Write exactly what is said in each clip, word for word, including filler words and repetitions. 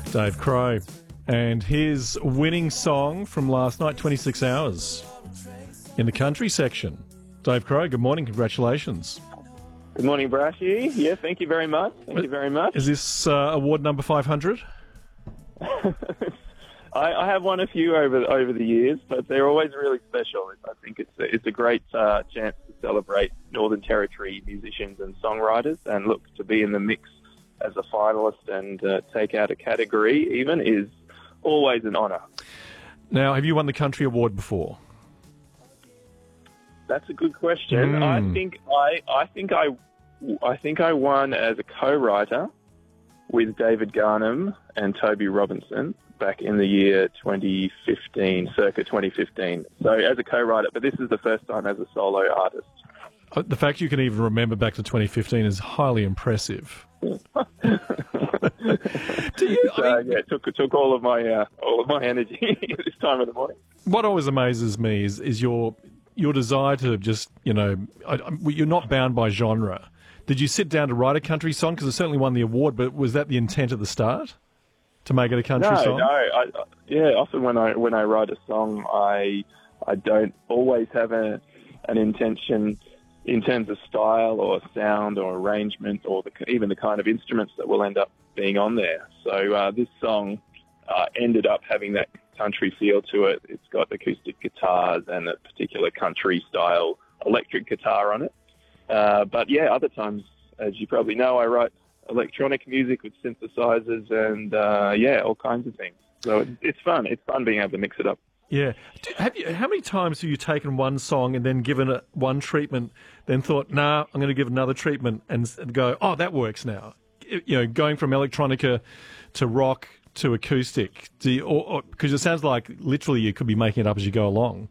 Dave Crow. And his winning song from last night, twenty-six hours, in the country section. Dave Crow, good morning. Congratulations. Good morning, Brashy. Yeah, thank you very much. Thank you very much. Is this uh, award number five hundred? I, I have won a few over over the years, but they're always really special. I think it's a, it's a great uh, chance to celebrate Northern Territory musicians and songwriters, and look, to be in the mix as a finalist and uh, take out a category even is always an honour. Now, have you won the country award before? That's a good question. Mm. I think I I think I I think I won as a co-writer with David Garnham and Toby Robinson back in the year twenty fifteen, circa twenty fifteen. So as a co-writer, but this is the first time as a solo artist. The fact you can even remember back to twenty fifteen is highly impressive. Do you, so, I mean, yeah, it took, it took all of my uh, all of my energy at this time of the morning. What always amazes me is, is your your desire to just, you know, I, I, you're not bound by genre. Did you sit down to write a country song? Because it certainly won the award, but was that the intent at the start, to make it a country no, song? No, I, yeah. Often when I when I write a song, I I don't always have a an intention in terms of style or sound or arrangement or the, even the kind of instruments that will end up being on there. So uh, this song uh, ended up having that country feel to it. It's got acoustic guitars and a particular country style electric guitar on it. Uh, but yeah, other times, as you probably know, I write electronic music with synthesizers and uh, yeah, all kinds of things. So it's, it's fun. It's fun being able to mix it up. Yeah. Have you, how many times have you taken one song and then given it one treatment, then thought, nah, I'm going to give it another treatment and, and go, oh, that works now? You know, going from electronica to rock to acoustic. Do you, or, or, because it sounds like literally you could be making it up as you go along.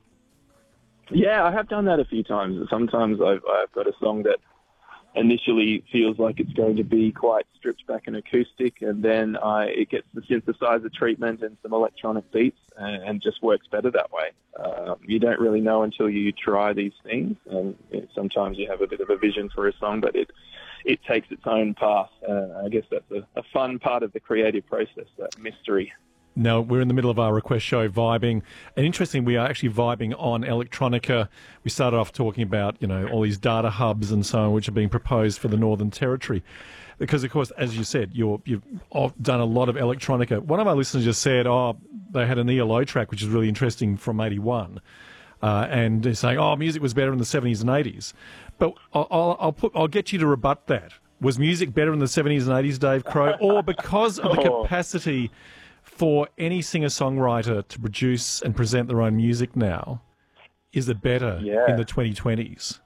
Yeah, I have done that a few times. Sometimes I've, I've got a song that initially feels like it's going to be quite stripped back and acoustic, and then I, it gets the synthesizer treatment and some electronic beats, and, and just works better that way. Um, you don't really know until you try these things, and you know, sometimes you have a bit of a vision for a song, but it it takes its own path. Uh, I guess that's a, a fun part of the creative process, that mystery. Now, we're in the middle of our request show, vibing. And interesting, we are actually vibing on electronica. We started off talking about, you know, all these data hubs and so on, which are being proposed for the Northern Territory. Because, of course, as you said, you're, you've done a lot of electronica. One of our listeners just said, oh, they had an E L O track, which is really interesting, from eighty-one. Uh, and they're saying, oh, music was better in the seventies and eighties. But I'll, I'll, I'll, put, I'll get you to rebut that. Was music better in the seventies and eighties, Dave Crow? Or because of the capacity for any singer-songwriter to produce and present their own music now, is it better yeah. in the twenty twenties?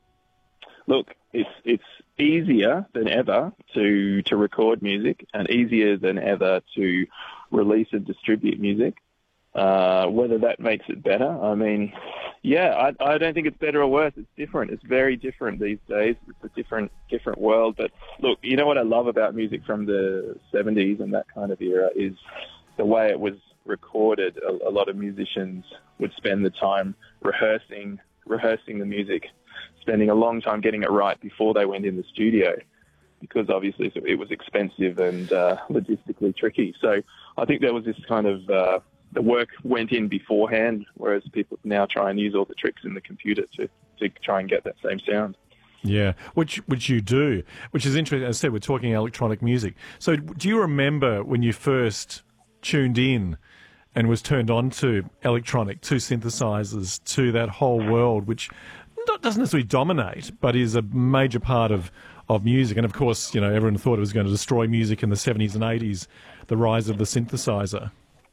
Look, it's it's easier than ever to to record music, and easier than ever to release and distribute music. Uh, whether that makes it better, I mean, yeah, I, I don't think it's better or worse. It's different. It's very different these days. It's a different different world. But look, you know what I love about music from the seventies and that kind of era is the way it was recorded. A, a lot of musicians would spend the time rehearsing, rehearsing the music, spending a long time getting it right before they went in the studio, because obviously it was expensive and uh, logistically tricky. So I think there was this kind of, uh, the work went in beforehand, whereas people now try and use all the tricks in the computer to, to try and get that same sound. Yeah, which which you do, which is interesting. As I said, we're talking electronic music. So do you remember when you first tuned in and was turned on to electronic, to synthesizers, to that whole world, which doesn't necessarily dominate, but is a major part of, of music? And of course, you know, everyone thought it was going to destroy music in the seventies and eighties, the rise of the synthesizer.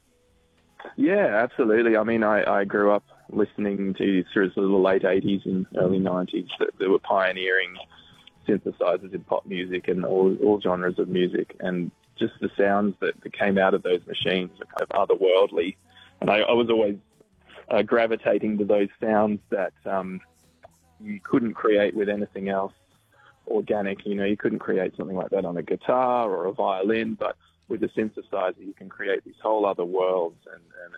Yeah, absolutely. I mean, I, I grew up listening to through the late eighties and early nineties that, that were pioneering synthesizers in pop music and all, all genres of music, and just the sounds that, that came out of those machines were kind of otherworldly. And I, I was always uh, gravitating to those sounds that um, you couldn't create with anything else organic. You know, you couldn't create something like that on a guitar or a violin, but with a synthesizer you can create these whole other worlds and, and